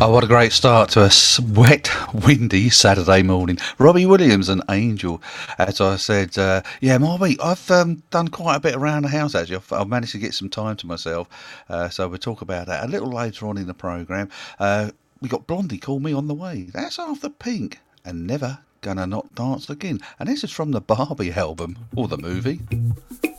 Oh, what a great start to a wet, windy Saturday morning. Robbie Williams and Angel. As I said, yeah, my week, I've done quite a bit around the house, actually. I've managed to get some time to myself. So we'll talk about that a little later on in the programme. We got Blondie, Call Me on the Way. That's after Pink and Never Gonna Not Dance Again. And this is from the Barbie album, or the movie.